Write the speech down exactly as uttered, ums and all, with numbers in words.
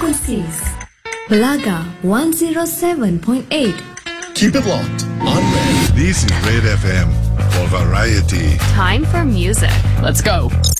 point six. Balaga one oh seven point eight. Keep it locked on Red. This is Red F M for variety. Time for music. Let's go.